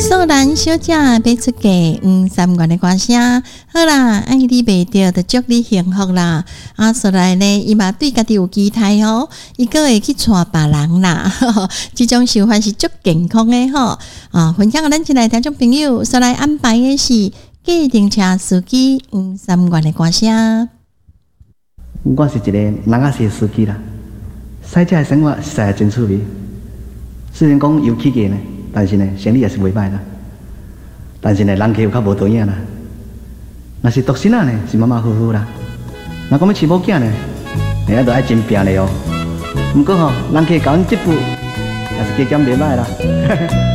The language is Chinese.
素兰小姐要出嫁，3月的歌声，好啦，爱你袂着，就祝你幸福啦。所来呢，伊嘛对家己有期待哦，伊个会去娶别人啦。这种想法是足健康的吼。分享咱进来听众朋友所来安排的是计程车司机3月的歌声。 我是一个人仔车司机啦，驶车的生活实在真趣味。虽然讲有起价呢，但是呢，生意也是袂歹啦。但是呢，人客有较无多样啦。若是独生仔呢，是马马虎虎啦。若讲要饲某囝呢，人家都爱真拼的哦。不过吼，人客教阮这步，也是加减袂歹啦。